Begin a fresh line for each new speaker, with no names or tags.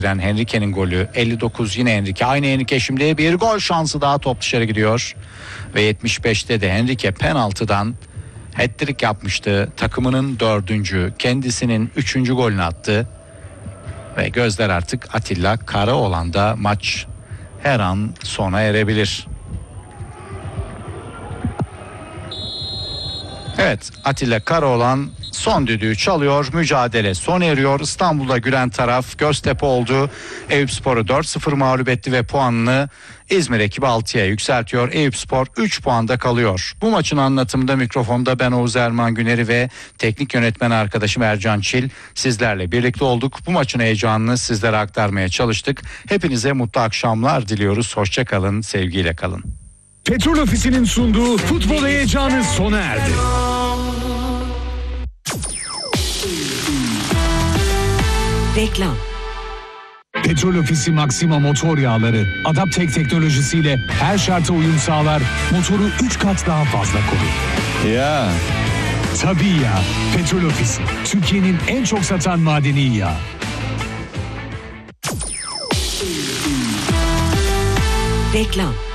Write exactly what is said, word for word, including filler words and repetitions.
Henrique'nin golü. elli dokuz yine Henrique. Aynı Henrique şimdi bir gol şansı daha, top dışarı gidiyor. Ve yetmiş beşte de Henrique penaltıdan hat-trick yapmıştı. Takımının dördüncü, kendisinin üçüncü golünü attı. Ve gözler artık Atilla Karaoğlan'da, maç her an sona erebilir. Evet, Atilla Karaoğlan son düdüğü çalıyor. Mücadele sona eriyor. İstanbul'da gülen taraf Göztepe oldu. Eyüpspor'u dört sıfır mağlup etti ve puanını İzmir ekibi altıya yükseltiyor. Eyüpspor üç puanda kalıyor. Bu maçın anlatımında mikrofonda ben Oğuz Erman Güneri ve teknik yönetmen arkadaşım Ercan Çil sizlerle birlikte olduk. Bu maçın heyecanını sizlere aktarmaya çalıştık. Hepinize mutlu akşamlar diliyoruz. Hoşça kalın, sevgiyle kalın.
Petrol Ofisi'nin sunduğu futbol heyecanı sona erdi.
Reklam.
Petrol Ofisi Maxima motor yağları Adaptek teknolojisiyle her şarta uyum sağlar, motoru üç kat daha fazla korur.
Ya.
Tabii ya. Petrol Ofisi, Türkiye'nin en çok satan madeni yağı.
Reklam.